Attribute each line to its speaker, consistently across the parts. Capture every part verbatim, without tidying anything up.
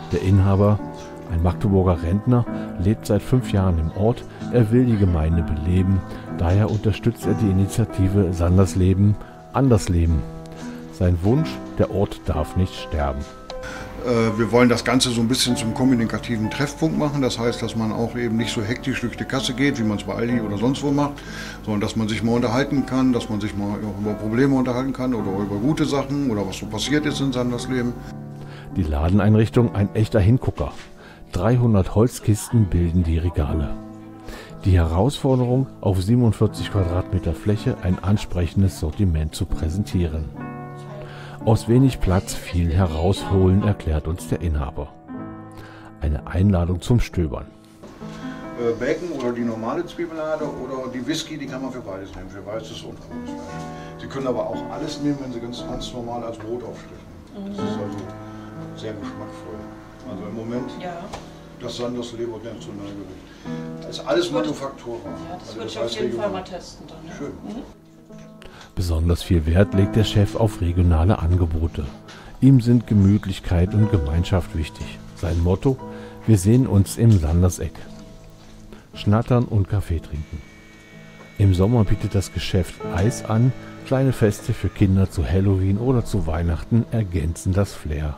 Speaker 1: Der Inhaber, ein Magdeburger Rentner, lebt seit fünf Jahren im Ort. Er will die Gemeinde beleben. Daher unterstützt er die Initiative Sandersleben, Andersleben. Sein Wunsch, der Ort darf nicht sterben.
Speaker 2: Wir wollen das Ganze so ein bisschen zum kommunikativen Treffpunkt machen. Das heißt, dass man auch eben nicht so hektisch durch die Kasse geht, wie man es bei Aldi oder sonst wo macht, sondern dass man sich mal unterhalten kann, dass man sich mal über Probleme unterhalten kann oder über gute Sachen oder was so passiert ist in Sandersleben.
Speaker 1: Die Ladeneinrichtung ein echter Hingucker. dreihundert Holzkisten bilden die Regale. Die Herausforderung, auf siebenundvierzig Quadratmeter Fläche ein ansprechendes Sortiment zu präsentieren. Aus wenig Platz viel herausholen, erklärt uns der Inhaber. Eine Einladung zum Stöbern.
Speaker 2: Äh, Bacon oder die normale Zwiebelade oder die Whisky, die kann man für beides nehmen, für weißes und grünes Fleisch. Sie können aber auch alles nehmen, wenn Sie ganz, ganz normal als Brot aufstechen. Das ist also sehr geschmackvoll. Also im Moment
Speaker 3: ja.
Speaker 2: Das Sandersleben Nationalgericht. Das ist alles Manufaktura.
Speaker 3: Ja, das
Speaker 2: also
Speaker 3: würde
Speaker 2: das
Speaker 3: ich auf jeden
Speaker 2: regional.
Speaker 3: Fall mal testen dann. Ja.
Speaker 2: Schön.
Speaker 3: Mhm.
Speaker 1: Besonders viel Wert legt der Chef auf regionale Angebote. Ihm sind Gemütlichkeit und Gemeinschaft wichtig. Sein Motto: Wir sehen uns im Sanderseck. Schnattern und Kaffee trinken. Im Sommer bietet das Geschäft Eis an. Kleine Feste für Kinder zu Halloween oder zu Weihnachten ergänzen das Flair.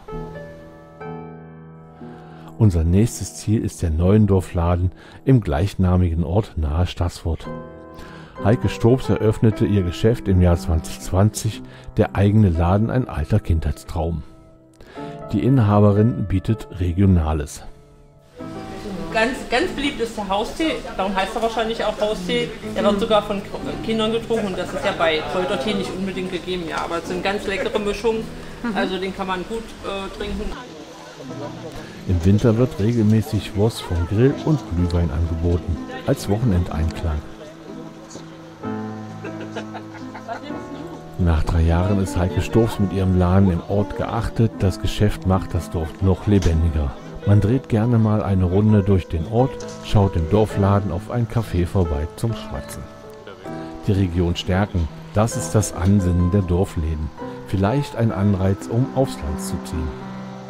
Speaker 1: Unser nächstes Ziel ist der Neuendorfladen im gleichnamigen Ort nahe Staßfurt. Heike Stobs eröffnete ihr Geschäft im Jahr zwanzig zwanzig, der eigene Laden ein alter Kindheitstraum. Die Inhaberin bietet Regionales.
Speaker 4: Ganz, ganz beliebt ist der Haustee, darum heißt er wahrscheinlich auch Haustee. Der wird sogar von Kindern getrunken und das ist ja bei Kräutertee nicht unbedingt gegeben. Ja, aber es sind ganz leckere Mischungen, also den kann man gut äh, trinken.
Speaker 1: Im Winter wird regelmäßig Wurst vom Grill und Glühwein angeboten, als Wochenendeinklang. Nach drei Jahren ist Heike Stobs mit ihrem Laden im Ort geachtet. Das Geschäft macht das Dorf noch lebendiger. Man dreht gerne mal eine Runde durch den Ort, schaut im Dorfladen auf ein Café vorbei zum Schwatzen. Die Region stärken, das ist das Ansinnen der Dorfläden. Vielleicht ein Anreiz, um aufs Land zu ziehen.